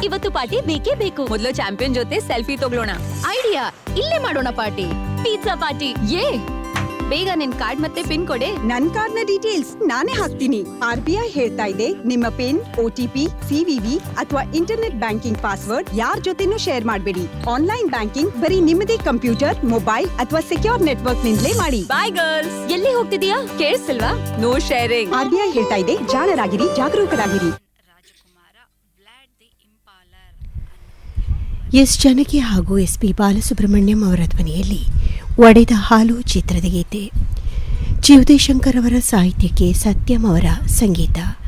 ಇವತ್ತು ಪಾರ್ಟಿ ಬೇಕೇ ಬೇಕು. ಮೊದಲು ಚಾಂಪಿಯನ್ ಜೊತೆ ಸೆಲ್ಫಿ ತಗೊಳ್ಳೋಣ. ಐಡಿಯಾ, ಇಲ್ಲೇ ಮಾಡೋಣ ಪಾರ್ಟಿ. Pizza party. ಬೇಗ ನಿನ್ ಕಾರ್ಡ್ ಮತ್ತೆ ಪಿನ್ ಕೊಡೆ. ನನ್ ಕಾರ್ಡ್ ನ ಡೀಟೇಲ್ಸ್ ನಾನೇ ಹಾಕ್ತೀನಿ. RBI ಹೇಳ್ತಾ ಇದೆ, ನಿಮ್ಮ ಪಿನ್, OTP, CVV ಅಥವಾ ಇಂಟರ್ನೆಟ್ ಬ್ಯಾಂಕಿಂಗ್ ಪಾಸ್ವರ್ಡ್ ಯಾರ್ ಜೊತೆನೂ ಶೇರ್ ಮಾಡಬೇಡಿ. ಆನ್ಲೈನ್ ಬ್ಯಾಂಕಿಂಗ್ ಬರೀ ನಿಮ್ಮದೇ ಕಂಪ್ಯೂಟರ್, ಮೊಬೈಲ್ ಅಥವಾ ಸೆಕ್ಯೂರ್ ನೆಟ್ವರ್ಕ್ ನಿಂದಲೇ ಮಾಡಿ. ಬಾಯ್ ಗರ್ಲ್ಸ್. ಎಲ್ಲಿ ಹೋಗ್ತಿದೀಯಾ? ಕೇಳಿಸ್ತಿಲ್ವಾ? No sharing. RBI ಹೇಳ್ತಾ ಇದೆ, ಜಾಣರಾಗಿರಿ, ಜಾಗರೂಕರಾಗಿರಿ. ಎಸ್ ಜಾನಕಿ ಹಾಗೂ SP ಬಾಲಸುಬ್ರಹ್ಮಣ್ಯಂ ಅವರ ಧ್ವನಿಯಲ್ಲಿ ಒಡೆದ ಹಾಲು ಚಿತ್ರದ ಗೀತೆ. ಜಿ ಉದಯಶಂಕರ್ ಅವರ ಸಾಹಿತ್ಯಕ್ಕೆ ಸತ್ಯಂ ಅವರ ಸಂಗೀತ.